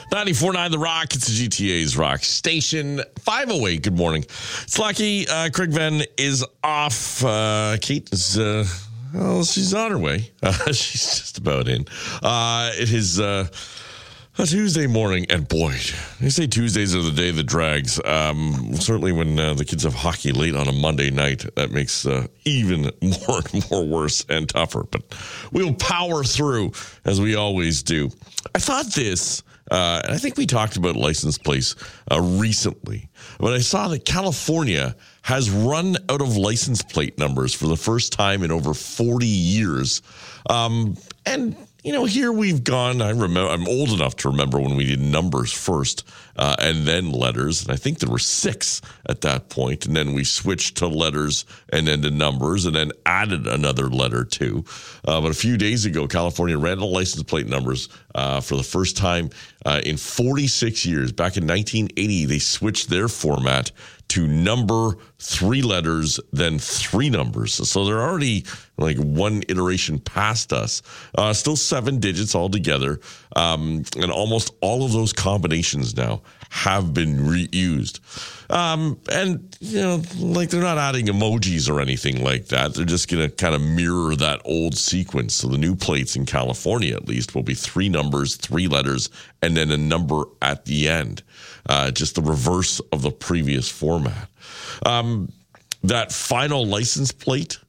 94.9 The Rock. It's the GTA's Rock Station. 5:08. Good morning. It's lucky Craig Venn is off. Kate is, she's on her way. She's just about in. It is a Tuesday morning, and boy, they say Tuesdays are the day that drags. Certainly when the kids have hockey late on a Monday night, that makes even more and more worse and tougher. But we'll power through, as we always do. I thought this, and I think we talked about license plates recently, but I saw that California has run out of license plate numbers for the first time in over 40 years. And you know, here we've gone, I'm old enough to remember when we did numbers first and then letters. And I think there were 6 at that point. And then we switched to letters and then to numbers and then added another letter too. But a few days ago, California ran out of license plate numbers for the first time in 46 years. Back in 1980, they switched their format to number 3 letters, then 3 numbers. So they're already like one iteration past us. Still 7 digits altogether. And almost all of those combinations now have been reused. And, you know, like they're not adding emojis or anything like that. They're just going to kind of mirror that old sequence. So the new plates in California, at least, will be 3 numbers, 3 letters, and then a number at the end. Just the reverse of the previous format. That final license plate,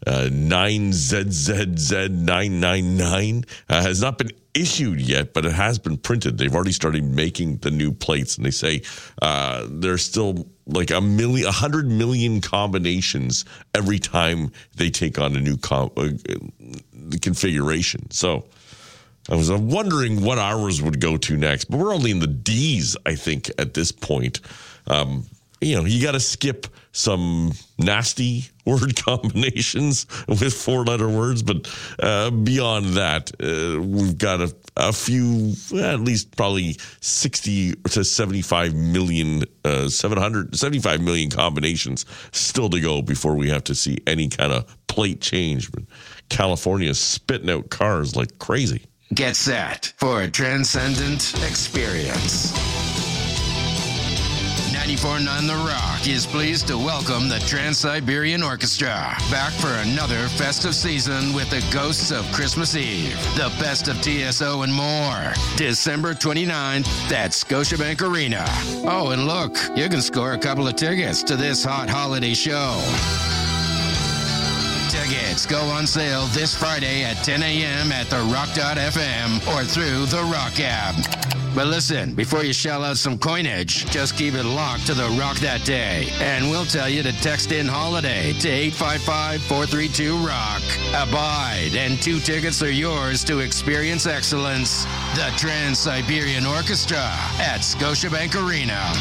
9ZZZ999, has not been issued yet, but it has been printed. They've already started making the new plates, and they say there's still like 100 million combinations every time they take on a new configuration. So I was wondering what ours would go to next, but we're only in the D's, I think, at this point. You know, you got to skip some nasty word combinations with 4-letter words, but beyond that, we've got a few, at least probably 60 to 75 million, 775 million combinations still to go before we have to see any kind of plate change. But California is spitting out cars like crazy. Get set for a transcendent experience. 94.9 The Rock is pleased to welcome the Trans-Siberian Orchestra back for another festive season with the Ghosts of Christmas Eve, the best of TSO and more. December 29th at Scotiabank Arena. Oh, and look, you can score a couple of tickets to this hot holiday show. Tickets go on sale this Friday at 10 a.m. at therock.fm or through the Rock app. But listen, before you shell out some coinage, just keep it locked to the Rock that day. And we'll tell you to text in holiday to 855-432-ROCK. Abide, and 2 tickets are yours to experience excellence. The Trans-Siberian Orchestra at Scotiabank Arena.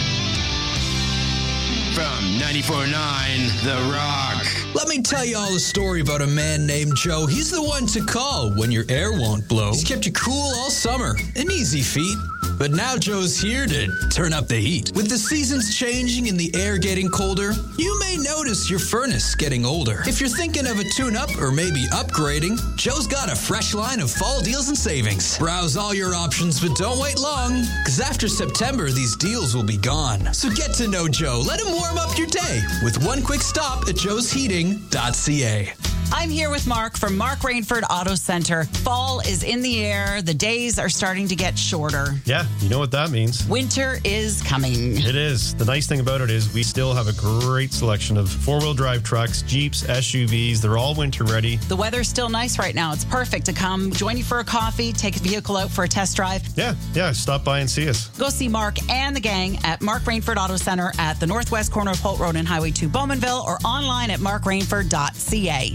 From 94.9 The Rock. Let me tell you all a story about a man named Joe. He's the one to call when your air won't blow. He's kept you cool all summer. An easy feat. But now Joe's here to turn up the heat. With the seasons changing and the air getting colder, you may notice your furnace getting older. If you're thinking of a tune-up or maybe upgrading, Joe's got a fresh line of fall deals and savings. Browse all your options, but don't wait long, because after September, these deals will be gone. So get to know Joe. Let him warm up your day with one quick stop at joesheating.ca. I'm here with Mark from Mark Rainford Auto Center. Fall is in the air. The days are starting to get shorter. Yeah, you know what that means. Winter is coming. It is. The nice thing about it is we still have a great selection of 4-wheel drive trucks, Jeeps, SUVs. They're all winter ready. The weather's still nice right now. It's perfect to come join you for a coffee, take a vehicle out for a test drive. Yeah. Stop by and see us. Go see Mark and the gang at Mark Rainford Auto Center at the northwest corner of Holt Road and Highway 2 Bowmanville, or online at markrainford.ca.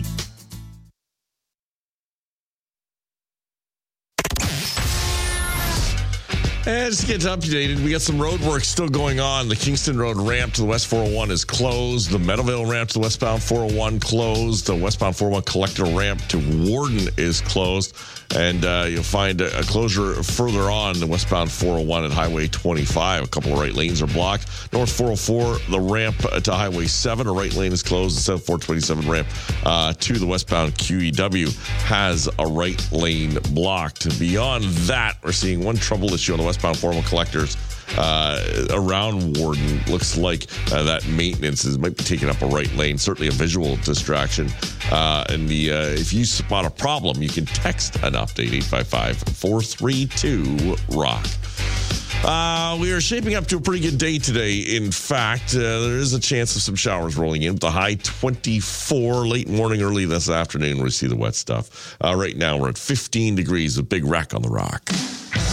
And just to get updated, we got some road work still going on. The Kingston Road ramp to the West 401 is closed. The Meadowvale ramp to the westbound 401 closed. The westbound 401 collector ramp to Warden is closed. And you'll find a closure further on the westbound 401 at Highway 25. A couple of right lanes are blocked. North 404, the ramp to Highway 7, a right lane is closed. The South 427 ramp to the westbound QEW has a right lane blocked. Beyond that, we're seeing one trouble issue on the westbound Formal collectors around Warden. Looks like that maintenance might be taking up a right lane. Certainly a visual distraction. And if you spot a problem, you can text an update, 855-432-ROCK. We are shaping up to a pretty good day today. In fact, there is a chance of some showers rolling in. The high 24 late morning, early this afternoon. We see the wet stuff. Right now, we're at 15 degrees with Big Wreck on the Rock.